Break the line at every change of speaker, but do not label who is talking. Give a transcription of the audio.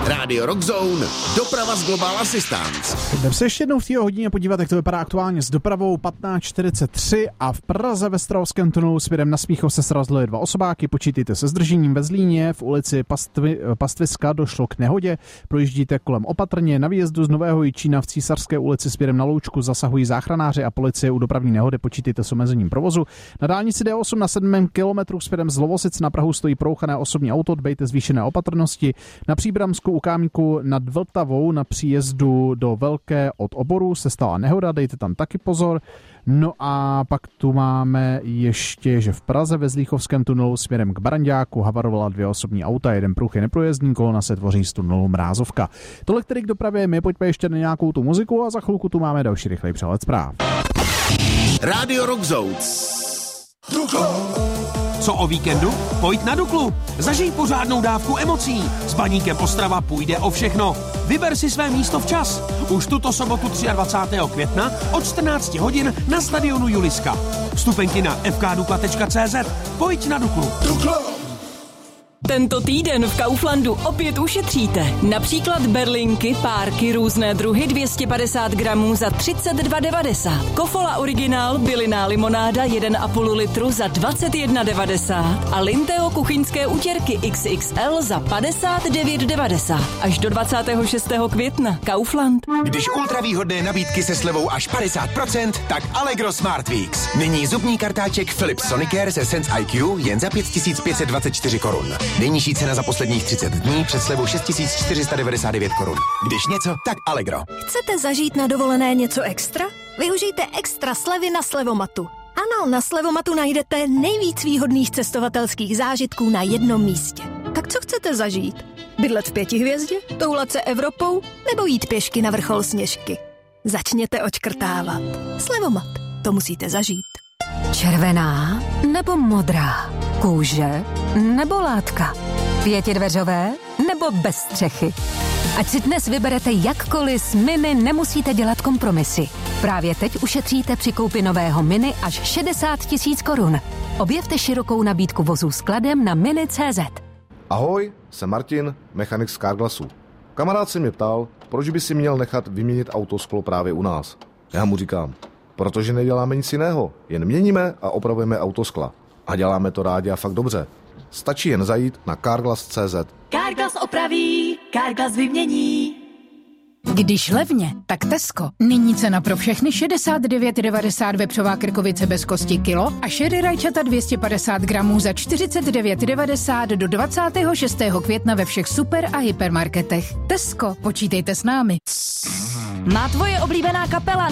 Rádio Rock Zone, doprava z Global Assistance.
Jdeme se ještě jednou v té hodině podívat, jak to vypadá aktuálně s dopravou. 15:43 a v Praze ve Strahovském tunelu směrem na Smíchov se srazily 2 osobáky. Počítejte se zdržením ve Zlíně, v ulici Pastviska došlo k nehodě. Projíždíte kolem opatrně, na výjezdu z Nového Jičína v Císařské ulici směrem na Loučku zasahují záchranáři a policie u dopravní nehody. Počítejte s omezením provozu. Na dálnici D8 na 7 kilometru směrem z Lovosic na Prahu stojí prouchané osobní auto, dbejte zvýšené opatrnosti. Na Příbramsku u Kámníku nad Vltavou na příjezdu do Velké od Oboru se stala nehoda, dejte tam taky pozor. No a pak tu máme ještě, že v Praze ve Zlíchovském tunelu směrem k Baranďáku havarovala 2 osobní auta, jeden pruh je neprůjezdný, kolona se tvoří z tunelu Mrázovka. Tolik tedy k dopravě, my pojďme ještě na nějakou tu muziku a za chvilku tu máme další rychlej přehled zpráv.
Rádio Rock Zone.
Co o víkendu? Pojď na Duklu. Zažij pořádnou dávku emocí. S Baníkem Ostrava půjde o všechno. Vyber si své místo včas. Už tuto sobotu 23. května od 14 hodin na stadionu Juliska. Vstupenky na fkdukla.cz. Pojď na Duklu.
Tento týden v Kauflandu opět ušetříte. Například berlinky, párky, různé druhy 250 gramů za 32,90. Kofola originál, bylinná limonáda 1,5 litru za 21,90. A Linteo kuchyňské utěrky XXL za 59,90. Až do 26. května. Kaufland.
Když ultravýhodné nabídky se slevou až 50%, tak Allegro Smart Weeks. Nyní zubní kartáček Philips Sonicare se Sense IQ jen za 5524 korun. Nejnižší cena za posledních 30 dní před slevou 6499 korun. Když něco, tak Allegro.
Chcete zažít na dovolené něco extra? Využijte extra slevy na Slevomatu. Ano, na Slevomatu najdete nejvíc výhodných cestovatelských zážitků na jednom místě. Tak co chcete zažít? Bydlet v 5 hvězdě? Toulat se Evropou? Nebo jít pěšky na vrchol Sněžky? Začněte odškrtávat. Slevomat. To musíte zažít.
Červená nebo modrá? Kůže nebo látka? 5dveřové nebo bez střechy? Ať si dnes vyberete jakkoliv, s Mini nemusíte dělat kompromisy. Právě teď ušetříte při koupi nového Mini až 60 000 korun. Objevte širokou nabídku vozů s kladem na mini.cz.
Ahoj, jsem Martin, mechanik z Carglassu. Kamarád se mě ptal, proč by si měl nechat vyměnit autosklo právě u nás. Já mu říkám, protože neděláme nic jiného, jen měníme a opravujeme autoskla. A děláme to rádi a fakt dobře. Stačí jen zajít na carglass.cz.
Carglass opraví, Carglass vymění.
Když levně, tak Tesco. Nyní cena pro všechny 69,90 vepřová krkovice bez kosti kilo a sherry rajčata 250 gramů za 49,90 do 26. května ve všech super a hypermarketech. Tesco, počítejte s námi.
Má tvoje oblíbená kapela